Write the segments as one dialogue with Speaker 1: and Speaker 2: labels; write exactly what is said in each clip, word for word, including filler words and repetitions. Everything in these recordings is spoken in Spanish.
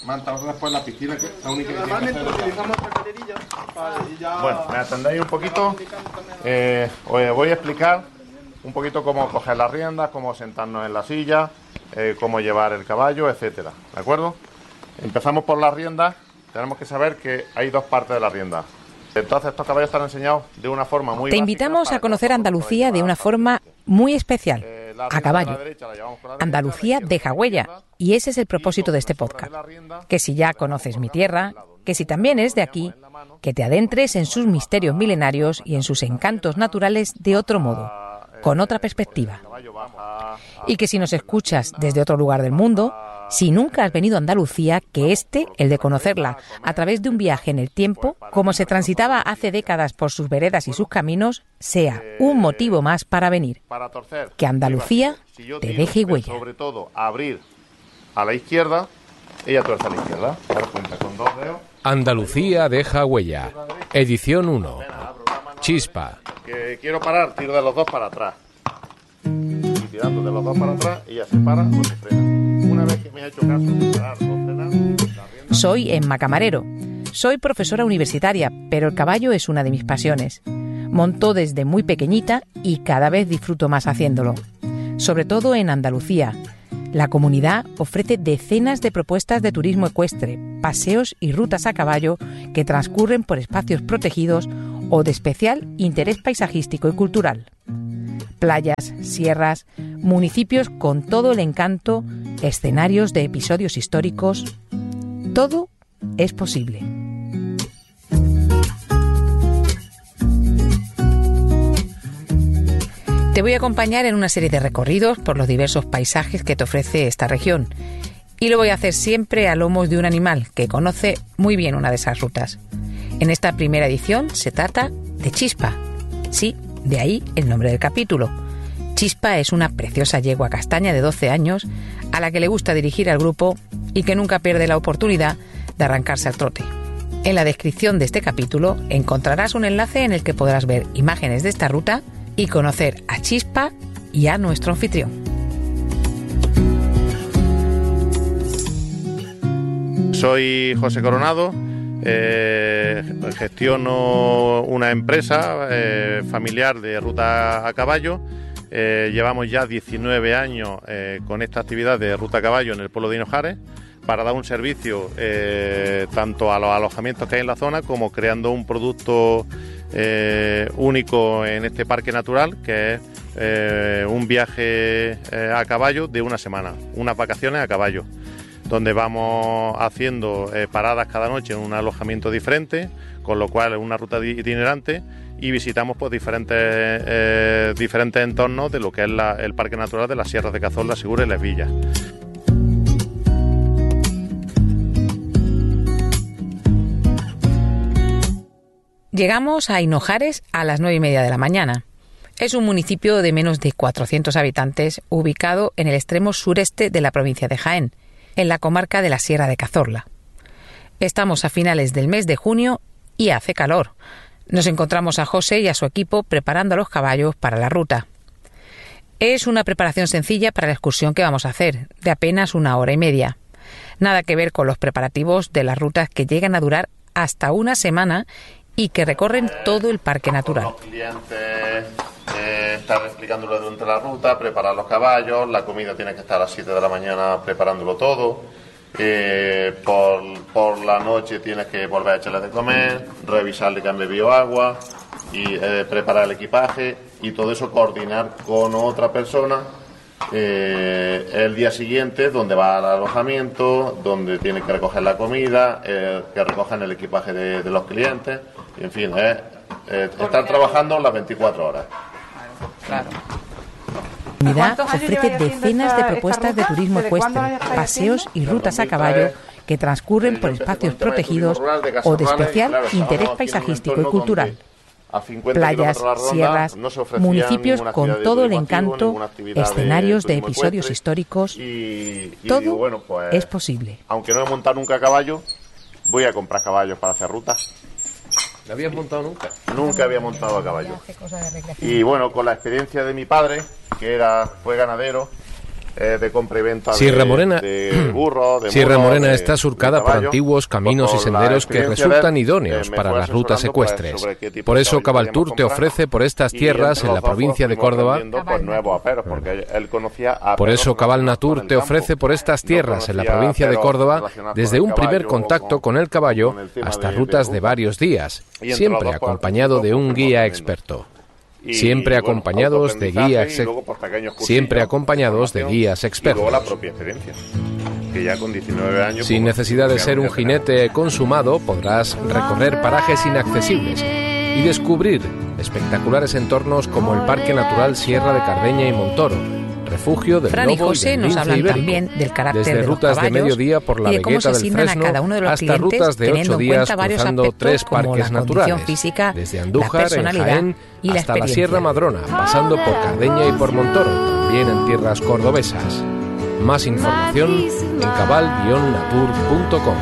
Speaker 1: Manta, después la piscina, que es la única que
Speaker 2: Normalmente
Speaker 1: tiene que hacer.
Speaker 2: utilizamos carreterillas para y ya...
Speaker 1: Bueno, me atendéis un poquito. Eh, os voy a explicar un poquito cómo coger las riendas, cómo sentarnos en la silla, eh, cómo llevar el caballo, etcétera. ¿De acuerdo? Empezamos por las riendas. Tenemos que saber que hay dos partes de la rienda. Entonces estos caballos están enseñados de una forma muy
Speaker 3: Te invitamos a conocer Andalucía de una forma muy especial, a caballo. Andalucía deja huella, y ese es el propósito de este podcast. Que si ya conoces mi tierra, que si también eres de aquí, que te adentres en sus misterios milenarios y en sus encantos naturales de otro modo, con otra perspectiva. Y que si nos escuchas desde otro lugar del mundo, si nunca has venido a Andalucía, que este, el de conocerla a través de un viaje en el tiempo, como se transitaba hace décadas por sus veredas y sus caminos, sea un motivo más para venir. Que Andalucía te deje huella.
Speaker 1: Sobre todo, abrir a la izquierda, ella tuerce a la izquierda. Ahora cuenta con dos dedos.
Speaker 4: Andalucía deja huella. Edición uno. Chispa.
Speaker 1: Que quiero parar, tiro de los dos para atrás. Y tirando de los dos para atrás, ella se para o se frena. Una vez que me ha hecho caso de parar o frenar,
Speaker 3: soy Emma Camarero. Soy profesora universitaria, pero el caballo es una de mis pasiones. Monto desde muy pequeñita y cada vez disfruto más haciéndolo. Sobre todo en Andalucía. La comunidad ofrece decenas de propuestas de turismo ecuestre, paseos y rutas a caballo que transcurren por espacios protegidos o de especial interés paisajístico y cultural. Playas, sierras, municipios con todo el encanto, escenarios de episodios históricos. Todo es posible. Te voy a acompañar en una serie de recorridos por los diversos paisajes que te ofrece esta región. Y lo voy a hacer siempre a lomos de un animal que conoce muy bien una de esas rutas. En esta primera edición se trata de Chispa. Sí, de ahí el nombre del capítulo. Chispa es una preciosa yegua castaña de doce años a la que le gusta dirigir al grupo y que nunca pierde la oportunidad de arrancarse al trote. En la descripción de este capítulo encontrarás un enlace en el que podrás ver imágenes de esta ruta y conocer a Chispa y a nuestro anfitrión.
Speaker 1: Soy José Coronado, eh, gestiono una empresa eh, familiar de ruta a caballo. Eh, llevamos ya diecinueve años eh, con esta actividad de ruta a caballo en el pueblo de Hinojares para dar un servicio eh, tanto a los alojamientos que hay en la zona como creando un producto eh, único en este parque natural que es eh, un viaje eh, a caballo de una semana, unas vacaciones a caballo, donde vamos haciendo eh, paradas cada noche en un alojamiento diferente, con lo cual es una ruta itinerante y visitamos pues, diferentes, eh, diferentes entornos de lo que es la, el Parque Natural de las Sierras de Cazorla, Segura y Les Villas.
Speaker 3: Llegamos a Hinojares a las nueve y media de la mañana. Es un municipio de menos de cuatrocientos habitantes ubicado en el extremo sureste de la provincia de Jaén, en la comarca de la Sierra de Cazorla. Estamos a finales del mes de junio y hace calor. Nos encontramos a José y a su equipo preparando a los caballos para la ruta. Es una preparación sencilla para la excursión que vamos a hacer, de apenas una hora y media. Nada que ver con los preparativos de las rutas que llegan a durar hasta una semana y que recorren todo el parque natural.
Speaker 1: Los clientes eh, estar explicándolo durante la ruta, preparar los caballos, la comida tiene que estar a las siete de la mañana preparándolo todo. Eh, por, por la noche tienes que volver a echarle de comer, revisarle que han bebido agua y eh, preparar el equipaje y todo eso coordinar con otra persona eh, el día siguiente, donde va al alojamiento, donde tiene que recoger la comida, eh, que recojan el equipaje de, de los clientes, y en fin, eh, eh, estar trabajando las veinticuatro horas.
Speaker 3: Claro. La unidad ofrece decenas de propuestas de turismo ecuestre, paseos y rutas a caballo que transcurren por espacios protegidos o de especial interés paisajístico y cultural. Playas, sierras, municipios con todo el encanto, escenarios de episodios históricos. Todo es posible.
Speaker 1: Aunque no he montado nunca a caballo, voy a comprar caballos para hacer rutas.
Speaker 4: ¿No habías montado nunca?
Speaker 1: Nunca había montado a caballo. Y bueno, con la experiencia de mi padre, que era fue ganadero, eh, de compra y venta
Speaker 4: Sierra
Speaker 1: de,
Speaker 4: Morena,
Speaker 1: de burros, de
Speaker 4: Sierra
Speaker 1: mulos,
Speaker 4: Morena
Speaker 1: de,
Speaker 4: está surcada por antiguos caminos
Speaker 1: pues
Speaker 4: y senderos que resultan idóneos para las rutas ecuestres.
Speaker 1: Pues,
Speaker 4: por eso Cabaltour te ofrece por estas tierras en la provincia de Córdoba.
Speaker 1: Pues, nuevos aperos, porque él conocía a
Speaker 4: por eso Cabalnatur te ofrece por estas tierras en la provincia de Córdoba desde un primer contacto con el caballo hasta rutas de varios días, siempre acompañado de un guía experto. Siempre acompañados de guías, siempre acompañados de guías expertos.
Speaker 1: Y luego la propia experiencia, que ya con diecinueve años...
Speaker 4: Sin necesidad de ser un jinete consumado, podrás recorrer parajes inaccesibles y descubrir espectaculares entornos como el Parque Natural Sierra de Cardeña y Montoro, refugio del
Speaker 3: Fran
Speaker 4: lobo
Speaker 3: y José
Speaker 4: y del
Speaker 3: nos
Speaker 4: lince
Speaker 3: hablan
Speaker 4: ibérico,
Speaker 3: también del carácter
Speaker 4: desde
Speaker 3: de los
Speaker 4: rutas
Speaker 3: caballos
Speaker 4: de mediodía por la
Speaker 3: y de cómo se
Speaker 4: Vegueta del
Speaker 3: asignan a
Speaker 4: Fresno
Speaker 3: cada uno de los
Speaker 4: hasta
Speaker 3: clientes,
Speaker 4: rutas de
Speaker 3: teniendo
Speaker 4: ocho
Speaker 3: en
Speaker 4: días
Speaker 3: cuenta varios
Speaker 4: cruzando
Speaker 3: aspectos
Speaker 4: tres
Speaker 3: como
Speaker 4: parques
Speaker 3: la condición
Speaker 4: naturales,
Speaker 3: física,
Speaker 4: desde
Speaker 3: la
Speaker 4: Andújar, en
Speaker 3: personalidad
Speaker 4: Jaén,
Speaker 3: y la
Speaker 4: hasta la
Speaker 3: experiencia.
Speaker 4: Sierra Madrona, pasando por Cardeña y por Montoro, también en tierras cordobesas. Más información en cabal guion natur punto com.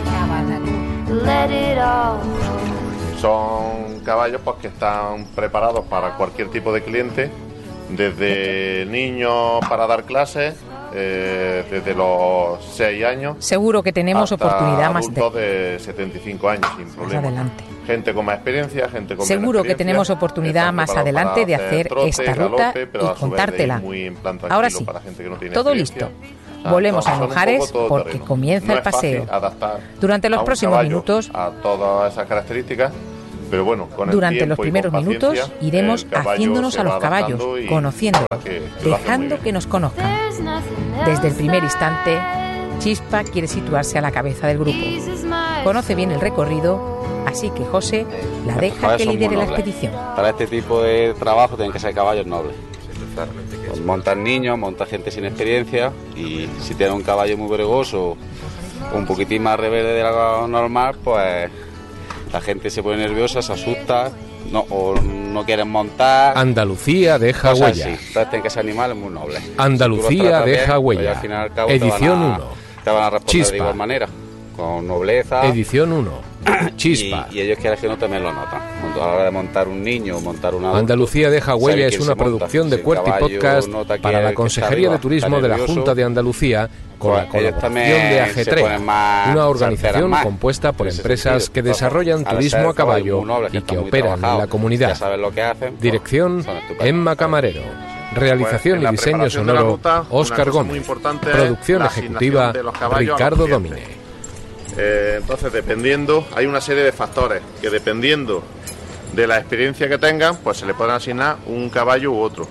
Speaker 1: Son caballos pues, que están preparados para cualquier tipo de cliente, desde niños para dar clases, eh, desde los seis años.
Speaker 3: Seguro que tenemos
Speaker 1: hasta
Speaker 3: oportunidad más
Speaker 1: adultos de setenta y cinco años sin problema.
Speaker 3: adelante.
Speaker 1: Gente con más experiencia, gente con
Speaker 3: Seguro
Speaker 1: menos
Speaker 3: que tenemos oportunidad más adelante de hacer
Speaker 1: trote,
Speaker 3: esta ruta
Speaker 1: galope, pero
Speaker 3: y
Speaker 1: a su vez de
Speaker 3: contártela.
Speaker 1: ir muy en plan tranquilo
Speaker 3: Ahora sí,
Speaker 1: para gente que no tiene
Speaker 3: todo
Speaker 1: experiencia.
Speaker 3: listo.
Speaker 1: Ah,
Speaker 3: Volvemos
Speaker 1: no,
Speaker 3: a
Speaker 1: son un
Speaker 3: Anojares
Speaker 1: poco todo
Speaker 3: porque
Speaker 1: terreno.
Speaker 3: comienza
Speaker 1: No
Speaker 3: el
Speaker 1: es fácil
Speaker 3: paseo.
Speaker 1: adaptar
Speaker 3: Durante los
Speaker 1: a un
Speaker 3: próximos
Speaker 1: caballo
Speaker 3: minutos,
Speaker 1: a todas esas características, pero bueno, con el
Speaker 3: durante
Speaker 1: tiempo
Speaker 3: los primeros
Speaker 1: y con
Speaker 3: minutos
Speaker 1: paciencia,
Speaker 3: iremos
Speaker 1: el caballo
Speaker 3: haciéndonos
Speaker 1: se
Speaker 3: a los
Speaker 1: va
Speaker 3: caballos,
Speaker 1: adaptando y
Speaker 3: conociéndolos,
Speaker 1: que- que lo hace muy
Speaker 3: dejando
Speaker 1: bien.
Speaker 3: que nos conozcan. Desde el primer instante, Chispa quiere situarse a la cabeza del grupo. Conoce bien el recorrido, así que José la deja que lidere la expedición.
Speaker 5: Para este tipo de trabajo tienen que ser caballos nobles. Pues montan niños, montan gente sin experiencia, y si tienen un caballo muy bregoso, un poquitín más rebelde de lo normal, pues la gente se pone nerviosa, se asusta, no, o no quieren montar.
Speaker 4: Andalucía deja
Speaker 5: cosas
Speaker 4: huella.
Speaker 5: así. Entonces tienen que ser animales muy nobles.
Speaker 4: Andalucía
Speaker 5: Si tú los tratas
Speaker 4: deja
Speaker 5: bien, pues
Speaker 4: huella.
Speaker 5: al fin y al cabo te van a-
Speaker 4: Edición uno.
Speaker 5: Te van a responder
Speaker 4: Chispa.
Speaker 5: de igual manera, con nobleza.
Speaker 4: Edición uno. Chispa.
Speaker 5: Y, y ellos quieran que no también lo notan. A la hora de montar un niño o montar una adulto,
Speaker 4: Andalucía deja
Speaker 5: sabe
Speaker 4: huella
Speaker 5: quién
Speaker 4: es
Speaker 5: se
Speaker 4: una
Speaker 5: monta.
Speaker 4: producción de
Speaker 5: Si el
Speaker 4: Cuerty
Speaker 5: caballo
Speaker 4: Podcast
Speaker 5: nota que
Speaker 4: para
Speaker 5: el
Speaker 4: la
Speaker 5: que
Speaker 4: Consejería
Speaker 5: está
Speaker 4: de
Speaker 5: arriba
Speaker 4: Turismo
Speaker 5: está
Speaker 4: de la
Speaker 5: nervioso,
Speaker 4: Junta de Andalucía con
Speaker 5: pues
Speaker 4: la
Speaker 5: ellos
Speaker 4: colaboración
Speaker 5: también
Speaker 4: de
Speaker 5: se
Speaker 4: Ajetrea,
Speaker 5: ponen más-
Speaker 4: una
Speaker 5: se
Speaker 4: organización
Speaker 5: alteran más
Speaker 4: compuesta por
Speaker 5: en ese
Speaker 4: empresas
Speaker 5: sentido.
Speaker 4: que
Speaker 5: Entonces,
Speaker 4: desarrollan
Speaker 5: al
Speaker 4: turismo
Speaker 5: ser
Speaker 4: a caballo
Speaker 5: muy nobles,
Speaker 4: y
Speaker 5: están
Speaker 4: que
Speaker 5: muy
Speaker 4: operan en
Speaker 5: trabajados,
Speaker 4: la comunidad.
Speaker 5: ya saben lo que hacen, pues,
Speaker 4: Dirección
Speaker 5: son estupendos.
Speaker 4: Emma Camarero. Realización
Speaker 1: Pues, en la
Speaker 4: y diseño
Speaker 1: preparación de la
Speaker 4: sonoro
Speaker 1: ruta, una
Speaker 4: Óscar
Speaker 1: cosa muy
Speaker 4: Gómez.
Speaker 1: importante es
Speaker 4: Producción
Speaker 1: la
Speaker 4: ejecutiva
Speaker 1: asignación de los caballos a los
Speaker 4: Ricardo
Speaker 1: clientes.
Speaker 4: Domínguez.
Speaker 1: Eh, entonces, dependiendo, hay una serie de factores que dependiendo de la experiencia que tengan, pues se le pueden asignar un caballo u otro.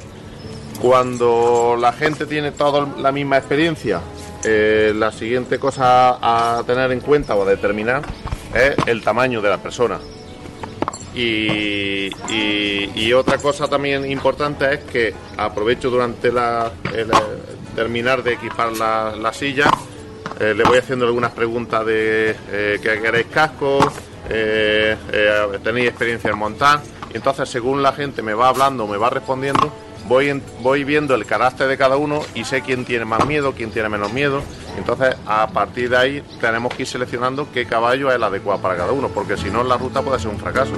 Speaker 1: Cuando la gente tiene toda la misma experiencia, eh, la siguiente cosa a tener en cuenta o a determinar es el tamaño de la persona. Y, y- y otra cosa también importante es que aprovecho durante la, el, eh, terminar de equipar la, la silla, eh, le voy haciendo algunas preguntas de eh, que queréis cascos, eh, eh, tenéis experiencia en montar, y entonces según la gente me va hablando, me va respondiendo, voy, en- voy viendo el carácter de cada uno y sé quién tiene más miedo, quién tiene menos miedo. Entonces a partir de ahí tenemos que ir seleccionando qué caballo es el adecuado para cada uno, porque si no la ruta puede ser un fracaso.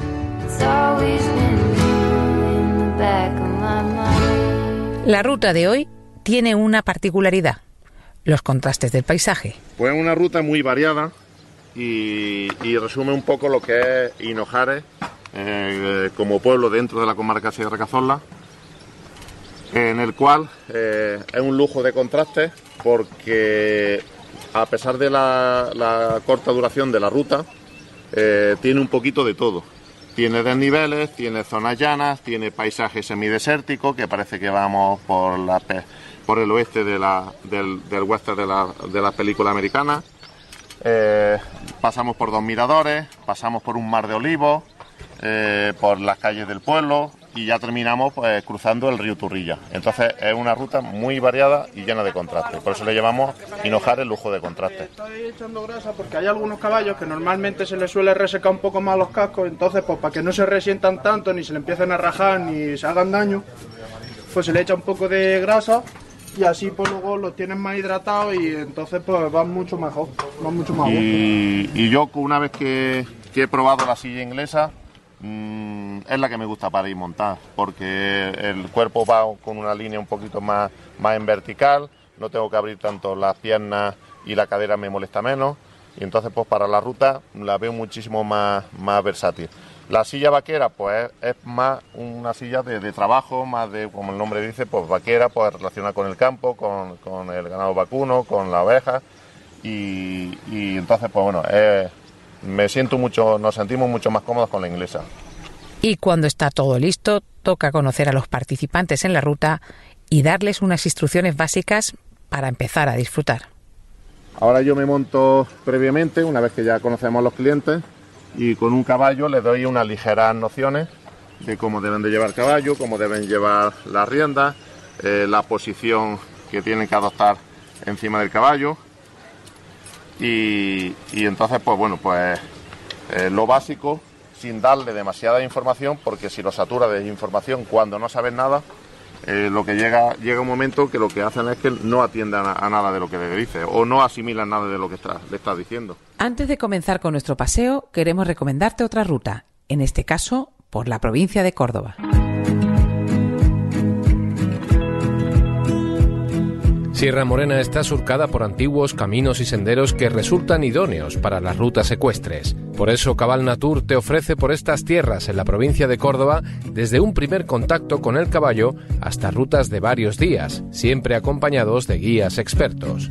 Speaker 3: La ruta de hoy tiene una particularidad: los contrastes del paisaje.
Speaker 1: Pues es una ruta muy variada y, y resume un poco lo que es Hinojares eh, como pueblo dentro de la comarca de Sierra Cazorla, en el cual eh, es un lujo de contrastes porque a pesar de la, la corta duración de la ruta, eh, tiene un poquito de todo. Tiene desniveles, tiene zonas llanas, tiene paisaje semidesértico, que parece que vamos por, la, pe- por el oeste de la, del, del western de la, de la película americana. Eh, pasamos por dos miradores, pasamos por un mar de olivos, eh, por las calles del pueblo y ya terminamos pues, cruzando el río Turrilla. Entonces es una ruta muy variada y llena de contrastes. Por eso le llamamos Hinojares lujo de contrastes.
Speaker 2: Estoy echando grasa porque hay algunos caballos que normalmente se les suele resecar un poco más los cascos, entonces pues para que no se resientan tanto, ni se le empiecen a rajar, ni se hagan daño, pues se le echa un poco de grasa y así pues luego los tienen más hidratados y entonces pues van mucho mejor, van mucho más a gusto.
Speaker 1: Y, y yo una vez que, que he probado la silla inglesa, mmm, es la que me gusta para ir montar, porque el cuerpo va con una línea un poquito más, más en vertical, no tengo que abrir tanto las piernas y la cadera me molesta menos, y entonces pues para la ruta la veo muchísimo más, más versátil. La silla vaquera pues es, es más una silla de, de trabajo, más de, como el nombre dice, pues vaquera, pues relacionada con el campo, con, con el ganado vacuno, con la oveja, y, y entonces pues bueno, eh, me siento mucho, nos sentimos mucho más cómodos con la inglesa.
Speaker 3: Y cuando está todo listo, toca conocer a los participantes en la ruta y darles unas instrucciones básicas para empezar a disfrutar.
Speaker 1: Ahora yo me monto previamente, una vez que ya conocemos a los clientes, y con un caballo les doy unas ligeras nociones de cómo deben de llevar el caballo, cómo deben llevar las riendas, eh, la posición que tienen que adoptar encima del caballo, y, y entonces pues bueno, pues eh, lo básico, sin darle demasiada información, porque si lo satura de información cuando no saben nada, eh, lo que llega llega un momento que lo que hacen es que no atiendan a, a nada de lo que le dice, o no asimilan nada de lo que está, le está diciendo.
Speaker 3: Antes de comenzar con nuestro paseo, queremos recomendarte otra ruta, en este caso por la provincia de Córdoba.
Speaker 4: Sierra Morena está surcada por antiguos caminos y senderos que resultan idóneos para las rutas ecuestres. Por eso Cabal Natur te ofrece por estas tierras en la provincia de Córdoba desde un primer contacto con el caballo hasta rutas de varios días, siempre acompañados de guías expertos.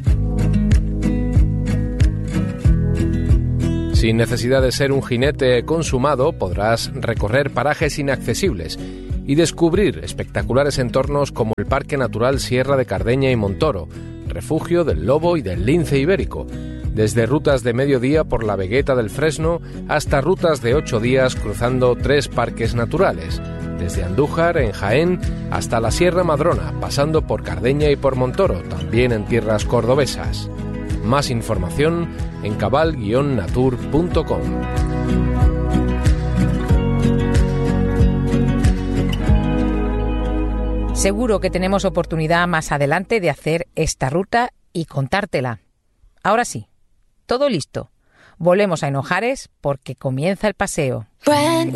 Speaker 4: Sin necesidad de ser un jinete consumado, podrás recorrer parajes inaccesibles y descubrir espectaculares entornos como el Parque Natural Sierra de Cardeña y Montoro, refugio del lobo y del lince ibérico, desde rutas de mediodía por la Vegueta del Fresno hasta rutas de ocho días cruzando tres parques naturales, desde Andújar, en Jaén, hasta la Sierra Madrona, pasando por Cardeña y por Montoro, también en tierras cordobesas. Más información en cabal guion natur punto com.
Speaker 3: Seguro que tenemos oportunidad más adelante de hacer esta ruta y contártela. Ahora sí, todo listo. Volvemos a Henojares porque comienza el paseo.